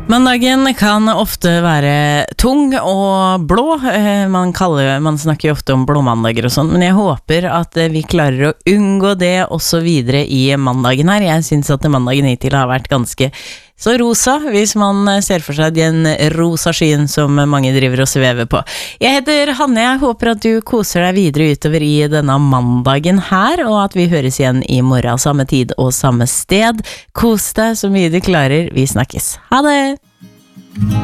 Mandagen kan ofte være tung og blå. Man snakker jo ofte om blåmandager og sånn, men jeg håper at vi klarer å unngå det også videre i mandagen her. Jeg synes at mandagen hittil har vært ganske så rosa, hvis man ser for seg den rosa skyen som mange driver og svever på. Jeg heter Hanne, jeg håper at du koser deg videre utover i denne mandagen her, og at vi høres igjen i morgen, samme tid og samme sted. Kos deg så mye du klarer, vi snakkes. Ha det!